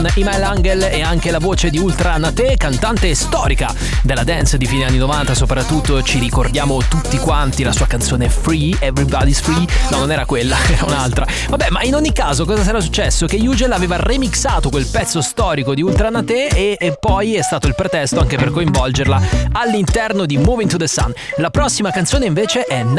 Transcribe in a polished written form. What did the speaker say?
Imael Angel e anche la voce di Ultra Naté, cantante storica della dance di fine anni 90, soprattutto ci ricordiamo tutti quanti la sua canzone Free, Everybody's Free. No, non era quella, era un'altra. Vabbè, ma in ogni caso cosa sarà successo? Che Hugel aveva remixato quel pezzo storico di Ultra Naté e poi è stato il pretesto anche per coinvolgerla all'interno di Moving to the Sun. La prossima canzone invece è